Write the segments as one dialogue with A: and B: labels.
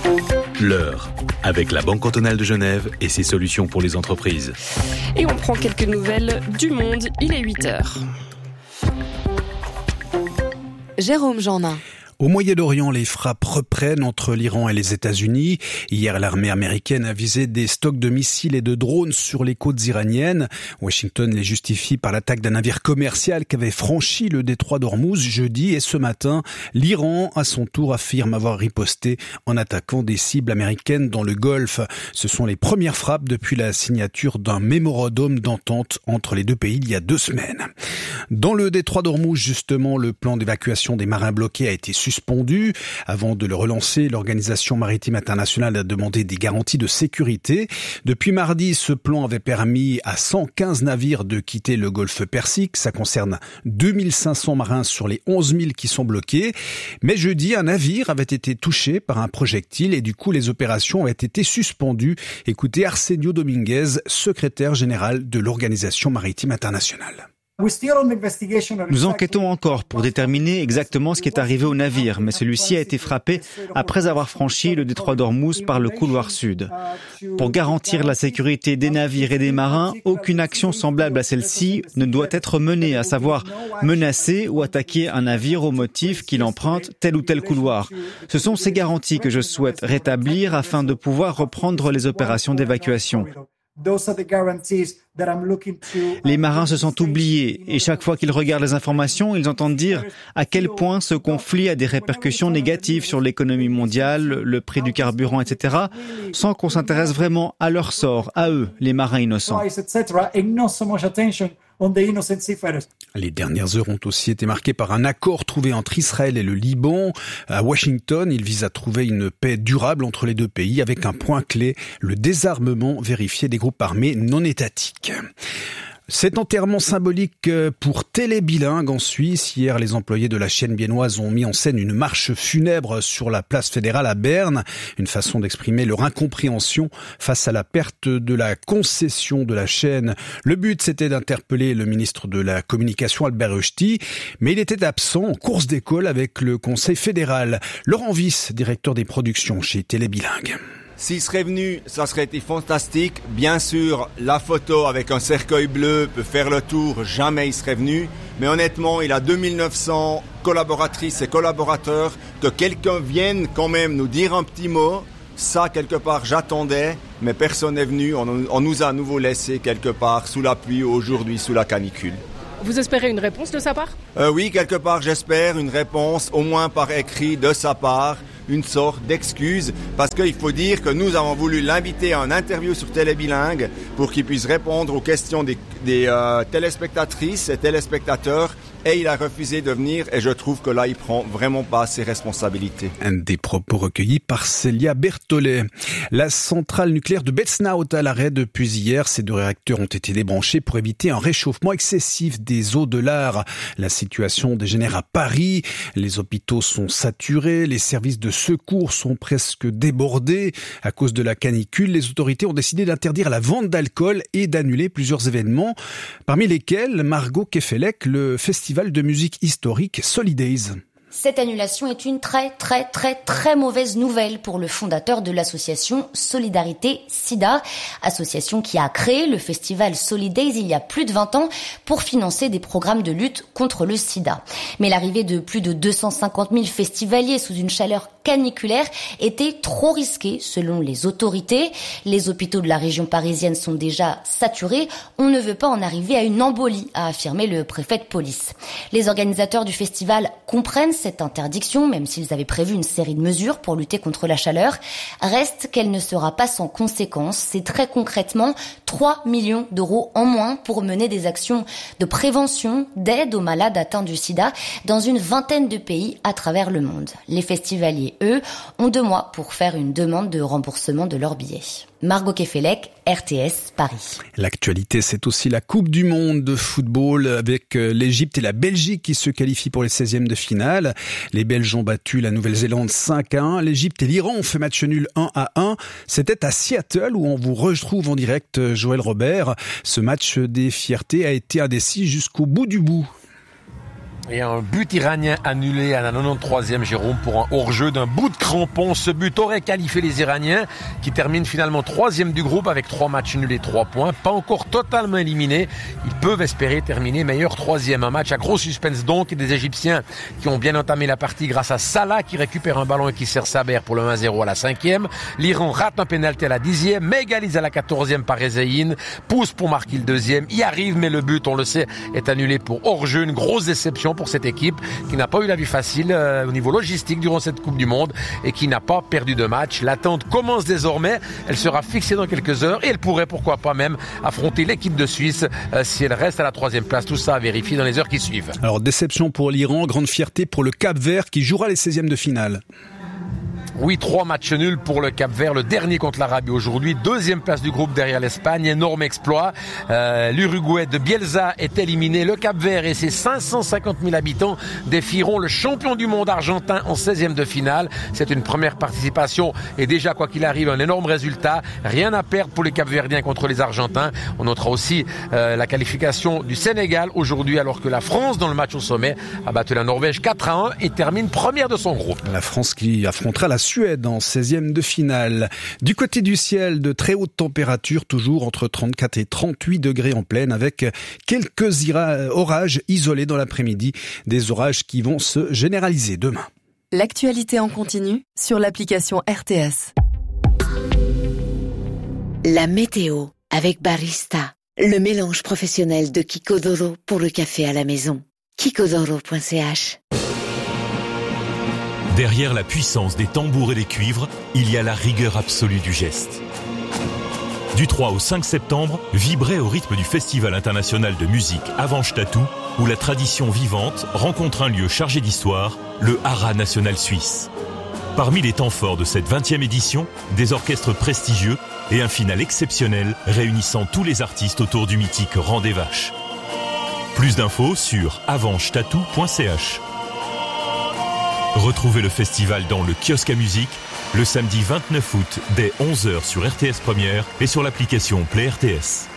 A: L'heure, avec la Banque cantonale de Genève et ses solutions pour les entreprises.
B: Et on prend quelques nouvelles du monde, il est 8h.
C: Jérôme Jeannin.
D: Au Moyen-Orient, les frappes reprennent entre l'Iran et les États-Unis. Hier, l'armée américaine a visé des stocks de missiles et de drones sur les côtes iraniennes. Washington les justifie par l'attaque d'un navire commercial qui avait franchi le détroit d'Ormuz jeudi. Et ce matin, l'Iran, à son tour, affirme avoir riposté en attaquant des cibles américaines dans le Golfe. Ce sont les premières frappes depuis la signature d'un mémorandum d'entente entre les deux pays il y a 2 semaines. Dans le détroit d'Ormuz, justement, le plan d'évacuation des marins bloqués a été suspendu. Avant de le relancer, l'Organisation maritime internationale a demandé des garanties de sécurité. Depuis mardi, ce plan avait permis à 115 navires de quitter le golfe Persique. Ça concerne 2500 marins sur les 11 000 qui sont bloqués. Mais jeudi, un navire avait été touché par un projectile et du coup, les opérations avaient été suspendues. Écoutez Arsenio Dominguez, secrétaire général de l'Organisation maritime internationale.
E: Nous enquêtons encore pour déterminer exactement ce qui est arrivé au navire, mais celui-ci a été frappé après avoir franchi le détroit d'Ormuz par le couloir sud. Pour garantir la sécurité des navires et des marins, aucune action semblable à celle-ci ne doit être menée, à savoir menacer ou attaquer un navire au motif qu'il emprunte tel ou tel couloir. Ce sont ces garanties que je souhaite rétablir afin de pouvoir reprendre les opérations d'évacuation. Les marins se sentent oubliés et chaque fois qu'ils regardent les informations, ils entendent dire à quel point ce conflit a des répercussions négatives sur l'économie mondiale, le prix du carburant, etc., sans qu'on s'intéresse vraiment à leur sort, à eux, les marins innocents.
D: Les dernières heures ont aussi été marquées par un accord trouvé entre Israël et le Liban. À Washington, il vise à trouver une paix durable entre les deux pays avec un point clé, le désarmement vérifié des groupes armés non étatiques. Cet enterrement symbolique pour Télébilingue en Suisse. Hier, les employés de la chaîne biennoise ont mis en scène une marche funèbre sur la place fédérale à Berne. Une façon d'exprimer leur incompréhension face à la perte de la concession de la chaîne. Le but, c'était d'interpeller le ministre de la Communication, Albert Rösti, mais il était absent en course d'école avec le Conseil fédéral. Laurent Wyss, directeur des productions chez Télébilingue.
F: S'il serait venu, ça serait été fantastique. Bien sûr, la photo avec un cercueil bleu peut faire le tour. Jamais il serait venu. Mais honnêtement, il a 2900 collaboratrices et collaborateurs. Que quelqu'un vienne quand même nous dire un petit mot. Ça, quelque part, j'attendais. Mais personne n'est venu. On nous a à nouveau laissé quelque part sous la pluie aujourd'hui, sous la canicule.
B: Vous espérez une réponse de sa part ?
F: Oui, quelque part, j'espère une réponse, au moins par écrit de sa part. Une sorte d'excuse, parce qu'il faut dire que nous avons voulu l'inviter à une interview sur Télébilingue pour qu'il puisse répondre aux questions des téléspectatrices et téléspectateurs, et il a refusé de venir, et je trouve que là, il prend vraiment pas ses responsabilités.
D: Un des propos recueillis par Célia Berthollet. La centrale nucléaire de Betznaut à l'arrêt depuis hier. Ces 2 réacteurs ont été débranchés pour éviter un réchauffement excessif des eaux de l'Ar. La situation dégénère à Paris. Les hôpitaux sont saturés, les services de secours sont presque débordés. À cause de la canicule, les autorités ont décidé d'interdire la vente d'alcool et d'annuler plusieurs événements, parmi lesquels Margot Kefelec, le festival de musique historique Solidays.
G: Cette annulation est une très mauvaise nouvelle pour le fondateur de l'association Solidarité Sida, association qui a créé le festival Solidays il y a plus de 20 ans pour financer des programmes de lutte contre le sida. Mais l'arrivée de plus de 250 000 festivaliers sous une chaleur caniculaire était trop risquée selon les autorités. Les hôpitaux de la région parisienne sont déjà saturés. On ne veut pas en arriver à une embolie, a affirmé le préfet de police. Les organisateurs du festival comprennent cette interdiction, même s'ils avaient prévu une série de mesures pour lutter contre la chaleur. Reste qu'elle ne sera pas sans conséquences. C'est très concrètement 3 millions d'euros en moins pour mener des actions de prévention, d'aide aux malades atteints du sida dans une vingtaine de pays à travers le monde. Les festivaliers, eux, ont 2 mois pour faire une demande de remboursement de leurs billets. Margot Kefelec, RTS, Paris.
D: L'actualité, c'est aussi la Coupe du Monde de football avec l'Égypte et la Belgique qui se qualifient pour les 16e de finale. Les Belges ont battu la Nouvelle-Zélande 5-1. L'Égypte et l'Iran ont fait match nul 1-1. C'était à Seattle où on vous retrouve en direct, Joël Robert. Ce match des fiertés a été indécis jusqu'au bout du bout.
H: Et un but iranien annulé à la 93e, Jérôme, pour un hors-jeu d'un bout de crampon. Ce but aurait qualifié les Iraniens qui terminent finalement 3e du groupe avec 3 matchs nuls et 3 points. Pas encore totalement éliminés. Ils peuvent espérer terminer meilleur 3e. Un match à gros suspense donc et des Égyptiens qui ont bien entamé la partie grâce à Salah qui récupère un ballon et qui sert Saber pour le 1-0 à la 5e. L'Iran rate un pénalty à la 10e, mais égalise à la 14e par Rezaïn. Pousse pour marquer le 2e. Y arrive, mais le but, on le sait, est annulé pour hors-jeu. Une grosse déception pour cette équipe qui n'a pas eu la vie facile au niveau logistique durant cette Coupe du Monde et qui n'a pas perdu de match. L'attente commence désormais, elle sera fixée dans quelques heures et elle pourrait pourquoi pas même affronter l'équipe de Suisse si elle reste à la 3e place. Tout ça à vérifier dans les heures qui suivent.
D: Alors déception pour l'Iran, grande fierté pour le Cap-Vert qui jouera les 16e de finale.
H: Oui, 3 matchs nuls pour le Cap-Vert, le dernier contre l'Arabie aujourd'hui, 2e place du groupe derrière l'Espagne, énorme exploit. L'Uruguay de Bielsa est éliminé. Le Cap-Vert et ses 550 000 habitants défieront le champion du monde argentin en 16e de finale. C'est une première participation et déjà, quoi qu'il arrive, un énorme résultat. Rien à perdre pour les Cap-Verdiens contre les Argentins. On notera aussi la qualification du Sénégal aujourd'hui, alors que la France, dans le match au sommet, a battu la Norvège 4-1 et termine première de son groupe.
D: La France qui affrontera la Suède en 16e de finale. Du côté du ciel, de très hautes températures, toujours entre 34 et 38 degrés en pleine, avec quelques orages isolés dans l'après-midi. Des orages qui vont se généraliser demain.
C: L'actualité en continu sur l'application RTS.
I: La météo avec Barista, le mélange professionnel de Kikodoro pour le café à la maison. Kikodoro.ch.
J: Derrière la puissance des tambours et des cuivres, il y a la rigueur absolue du geste. Du 3 au 5 septembre, vibrez au rythme du Festival international de musique Avanche Tatou, où la tradition vivante rencontre un lieu chargé d'histoire, le Haras national suisse. Parmi les temps forts de cette 20e édition, des orchestres prestigieux et un final exceptionnel réunissant tous les artistes autour du mythique Rang des Vaches. Plus d'infos sur avanchetatou.ch. Retrouvez le festival dans le kiosque à musique le samedi 29 août dès 11h sur RTS Première et sur l'application Play RTS.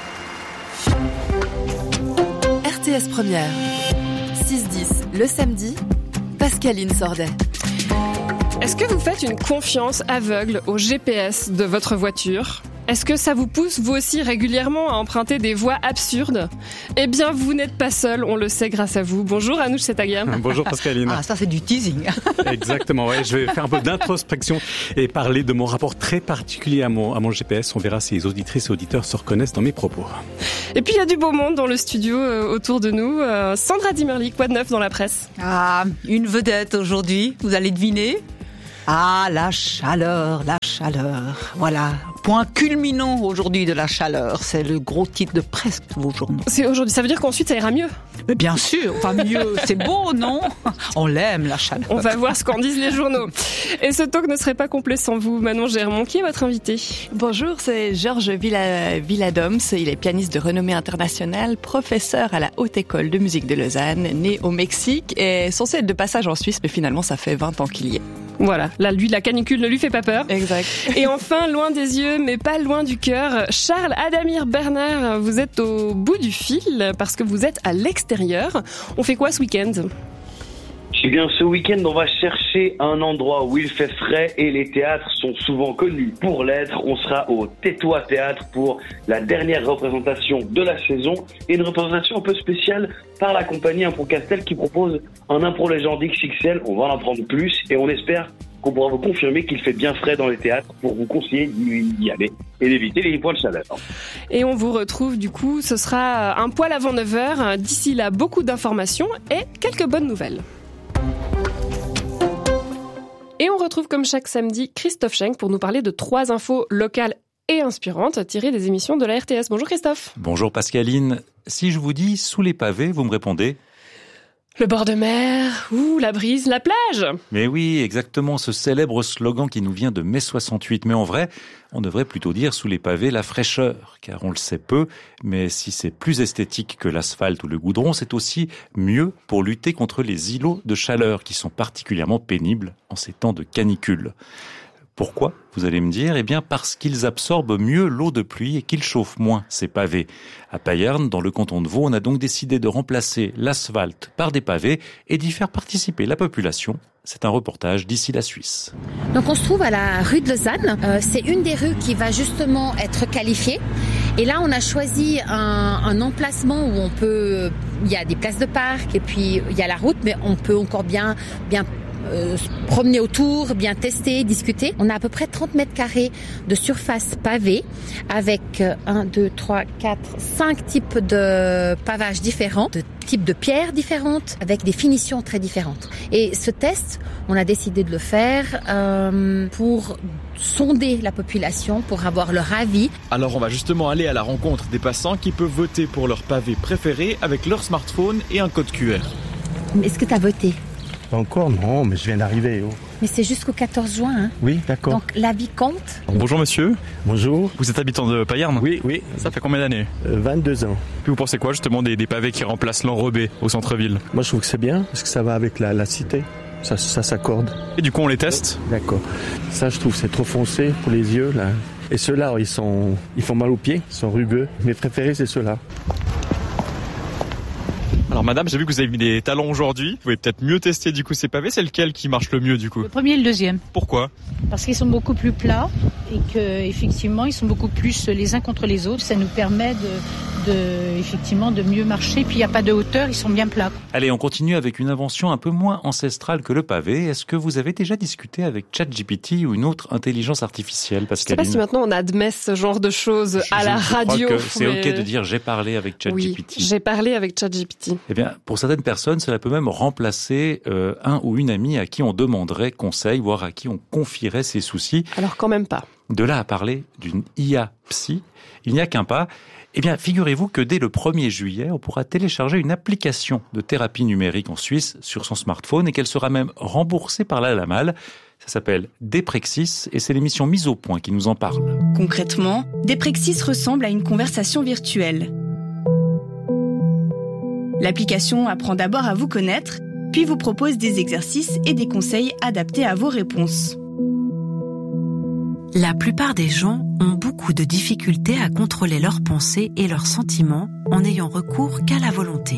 C: RTS Première, 6-10 le samedi, Pascaline Sordet.
B: Est-ce que vous faites une confiance aveugle au GPS de votre voiture ? Est-ce que ça vous pousse, vous aussi, régulièrement à emprunter des voies absurdes ? Eh bien, vous n'êtes pas seul, on le sait grâce à vous. Bonjour Anouche Setagam.
K: Bonjour Pascaline.
L: Ah, ça c'est du teasing.
K: Exactement, ouais. Je vais faire un peu d'introspection et parler de mon rapport très particulier à mon GPS. On verra si les auditrices et auditeurs se reconnaissent dans mes propos.
B: Et puis il y a du beau monde dans le studio autour de nous. Sandra Dimmerli, quoi de neuf dans la presse ?
L: Ah, une vedette aujourd'hui, vous allez deviner ? Ah, la chaleur. Voilà. Point culminant aujourd'hui de la chaleur. C'est le gros titre de presque tous vos journaux.
B: C'est aujourd'hui. Ça veut dire qu'ensuite ça ira mieux ?
L: Mais bien sûr. Enfin, mieux. C'est beau, non ? On l'aime, la chaleur.
B: On va voir ce qu'en disent les journaux. Et ce talk ne serait pas complet sans vous. Manon Germont, qui est votre invité ?
M: Bonjour, c'est Georges Villadoms. Il est pianiste de renommée internationale, professeur à la Haute École de musique de Lausanne, né au Mexique et censé être de passage en Suisse, mais finalement ça fait 20 ans qu'il y est.
B: Voilà, là, lui, la canicule ne lui fait pas peur.
M: Exact.
B: Et enfin, loin des yeux, mais pas loin du cœur, Charles Adamir Bernard, vous êtes au bout du fil parce que vous êtes à l'extérieur. On fait quoi ce week-end ?
N: Eh bien, ce week-end, on va chercher un endroit où il fait frais et les théâtres sont souvent connus pour l'être. On sera au Tétois Théâtre pour la dernière représentation de la saison et une représentation un peu spéciale par la compagnie Impro Castel qui propose un impro légendique XXL. On va en apprendre plus et on espère qu'on pourra vous confirmer qu'il fait bien frais dans les théâtres pour vous conseiller d'y aller et d'éviter les points de chaleur.
B: Et on vous retrouve du coup, ce sera un poil avant 9h. D'ici là, beaucoup d'informations et quelques bonnes nouvelles. Et on retrouve comme chaque samedi Christophe Schenk pour nous parler de 3 infos locales et inspirantes tirées des émissions de la RTS. Bonjour Christophe.
O: Bonjour Pascaline. Si je vous dis sous les pavés, vous me répondez ?
B: Le bord de mer, la brise, la plage.
O: Mais oui, exactement, ce célèbre slogan qui nous vient de mai 68. Mais en vrai, on devrait plutôt dire sous les pavés la fraîcheur, car on le sait peu, mais si c'est plus esthétique que l'asphalte ou le goudron, c'est aussi mieux pour lutter contre les îlots de chaleur qui sont particulièrement pénibles en ces temps de canicule. Pourquoi, vous allez me dire? Eh bien parce qu'ils absorbent mieux l'eau de pluie et qu'ils chauffent moins ces pavés. À Payerne, dans le canton de Vaud, on a donc décidé de remplacer l'asphalte par des pavés et d'y faire participer la population. C'est un reportage d'Ici la Suisse.
P: Donc on se trouve à la rue de Lausanne. C'est une des rues qui va justement être qualifiée. Et là, on a choisi un emplacement où il y a des places de parc et puis il y a la route, mais on peut encore bien se promener autour, bien tester, discuter. On a à peu près 30 mètres carrés de surface pavée avec 5 types de pavages différents, de types de pierres différentes, avec des finitions très différentes. Et ce test, on a décidé de le faire pour sonder la population, pour avoir leur avis.
Q: Alors on va justement aller à la rencontre des passants qui peuvent voter pour leur pavé préféré avec leur smartphone et un code QR.
P: Est-ce que tu as voté ?
R: Pas encore, non, mais je viens d'arriver.
P: Mais c'est jusqu'au 14 juin. Hein.
R: Oui, d'accord.
P: Donc l'avis compte.
Q: Bonjour monsieur.
R: Bonjour.
Q: Vous êtes habitant de Payerne ?
R: Oui.
Q: Ça fait combien d'années ?
R: 22 ans.
Q: Puis vous pensez quoi justement des pavés qui remplacent l'enrobé au centre-ville ?
R: Moi je trouve que c'est bien, parce que ça va avec la cité. Ça s'accorde.
Q: Et du coup on les teste ?
R: D'accord. Ça je trouve c'est trop foncé pour les yeux là. Et ceux-là ils font mal aux pieds, ils sont rugueux. Mes préférés c'est ceux-là.
Q: Alors madame, j'ai vu que vous avez mis des talons aujourd'hui. Vous pouvez peut-être mieux tester du coup ces pavés. C'est lequel qui marche le mieux du coup ?
S: Le premier et le deuxième.
Q: Pourquoi ?
S: Parce qu'ils sont beaucoup plus plats et qu'effectivement ils sont beaucoup plus les uns contre les autres. Ça nous permet effectivement de mieux marcher. Puis il n'y a pas de hauteur, ils sont bien plats.
O: Allez, on continue avec une invention un peu moins ancestrale que le pavé. Est-ce que vous avez déjà discuté avec ChatGPT ou une autre intelligence artificielle, Pascaline ?
B: Je ne sais pas si maintenant on admet ce genre de choses à la radio.
O: Je crois que c'est OK de dire j'ai parlé avec ChatGPT.
B: Oui, j'ai parlé avec ChatGPT.
O: Eh bien, pour certaines personnes, cela peut même remplacer un ou une amie à qui on demanderait conseil, voire à qui on confierait ses soucis.
B: Alors quand même pas.
O: De là à parler d'une IA psy, il n'y a qu'un pas. Eh bien, figurez-vous que dès le 1er juillet, on pourra télécharger une application de thérapie numérique en Suisse sur son smartphone et qu'elle sera même remboursée par la LAMAL. Ça s'appelle Deprexis et c'est l'émission Mise au Point qui nous en parle.
T: Concrètement, Deprexis ressemble à une conversation virtuelle. L'application apprend d'abord à vous connaître, puis vous propose des exercices et des conseils adaptés à vos réponses.
U: La plupart des gens ont beaucoup de difficultés à contrôler leurs pensées et leurs sentiments en n'ayant recours qu'à la volonté.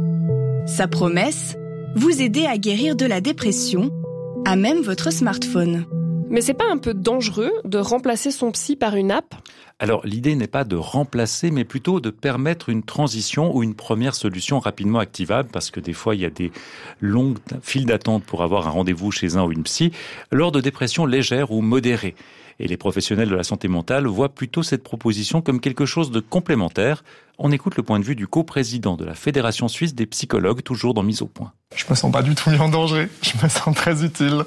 T: Sa promesse, vous aider à guérir de la dépression, à même votre smartphone.
B: Mais c'est pas un peu dangereux de remplacer son psy par une app ?
O: Alors, l'idée n'est pas de remplacer, mais plutôt de permettre une transition ou une première solution rapidement activable, parce que des fois, il y a des longues files d'attente pour avoir un rendez-vous chez un ou une psy, lors de dépressions légères ou modérées. Et les professionnels de la santé mentale voient plutôt cette proposition comme quelque chose de complémentaire. On écoute le point de vue du co-président de la Fédération suisse des psychologues, toujours dans Mise au Point.
V: Je me sens pas du tout mis en danger, je me sens très utile.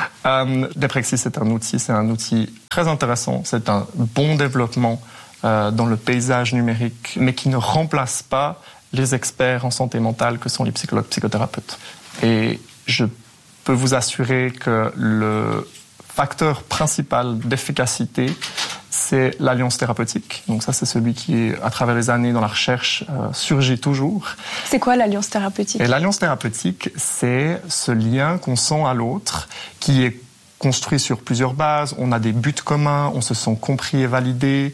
V: Deprexis, c'est un outil très intéressant, c'est un bon développement dans le paysage numérique, mais qui ne remplace pas les experts en santé mentale que sont les psychologues, psychothérapeutes. Et je peux vous assurer que le facteur principal d'efficacité, c'est l'alliance thérapeutique. Donc ça, c'est celui qui, à travers les années dans la recherche, surgit toujours.
T: C'est quoi l'alliance thérapeutique ?
V: Et l'alliance thérapeutique, c'est ce lien qu'on sent à l'autre, qui est construit sur plusieurs bases. On a des buts communs, on se sent compris et validé,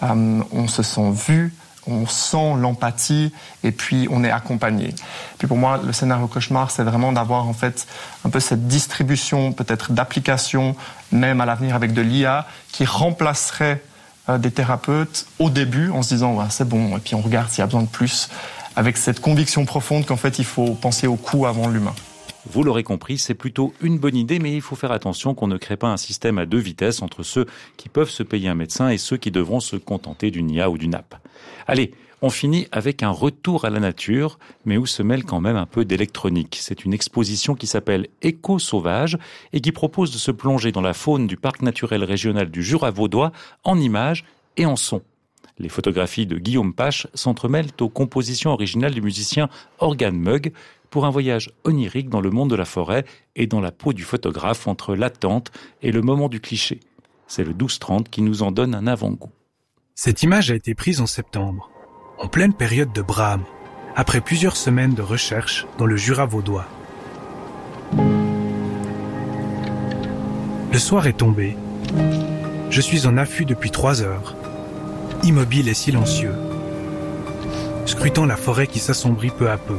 V: on se sent vu, on sent l'empathie et puis on est accompagné. Puis pour moi, le scénario cauchemar, c'est vraiment d'avoir en fait un peu cette distribution peut-être d'applications, même à l'avenir avec de l'IA, qui remplacerait des thérapeutes au début en se disant ouais, c'est bon, et puis on regarde s'il y a besoin de plus, avec cette conviction profonde qu'en fait il faut penser au coût avant l'humain.
O: Vous l'aurez compris, c'est plutôt une bonne idée, mais il faut faire attention qu'on ne crée pas un système à deux vitesses entre ceux qui peuvent se payer un médecin et ceux qui devront se contenter d'une IA ou d'une app. Allez, on finit avec un retour à la nature, mais où se mêle quand même un peu d'électronique. C'est une exposition qui s'appelle Écho sauvage et qui propose de se plonger dans la faune du parc naturel régional du Jura vaudois en images et en sons. Les photographies de Guillaume Pache s'entremêlent aux compositions originales du musicien Organ Mug pour un voyage onirique dans le monde de la forêt et dans la peau du photographe entre l'attente et le moment du cliché. C'est le 12-30 qui nous en donne un avant-goût.
W: Cette image a été prise en septembre, en pleine période de brame, après plusieurs semaines de recherche dans le Jura vaudois. Le soir est tombé Je suis en affût depuis 3 heures, immobile et silencieux, scrutant la forêt qui s'assombrit peu à peu.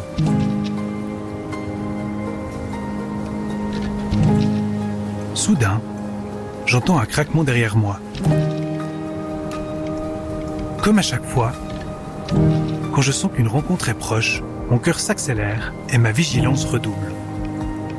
W: Soudain, j'entends un craquement derrière moi. Comme à chaque fois, quand je sens qu'une rencontre est proche, mon cœur s'accélère et ma vigilance redouble.